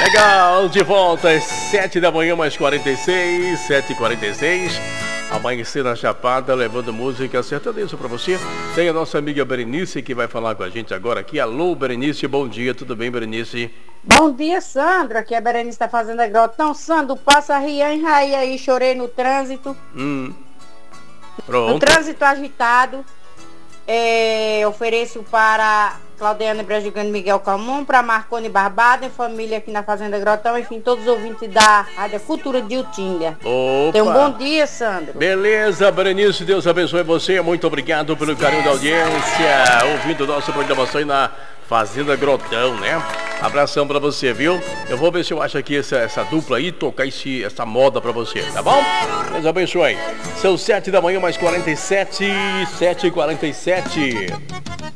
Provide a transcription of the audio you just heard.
Legal, de volta às 7 da manhã, mais 46, 7h46. Amanhecer na Chapada, levando música sertaneja pra você. Tem a nossa amiga Berenice que vai falar com a gente agora aqui. Alô, Berenice, bom dia, tudo bem, Berenice? Bom dia, Sandra, aqui a Berenice da Fazenda Grotão. Sandro, passa Rian e Raí aí, chorei no trânsito. Pronto. No trânsito agitado. Ofereço para Claudiana Brejigano Miguel Calmon, para Marconi Barbado, família aqui na Fazenda Grotão, enfim, todos os ouvintes da Rádio Cultura de Utinga. Opa. Tenha um bom dia, Sandro. Beleza, Berenice, Deus abençoe você. Muito obrigado pelo carinho da audiência, ouvindo nossa programação aí na Fazenda Grotão, né? Abração pra você, viu? Eu vou ver se eu acho aqui essa dupla aí, tocar essa moda pra você, tá bom? Deus abençoe. São 7 da manhã, mais 47, 7h47.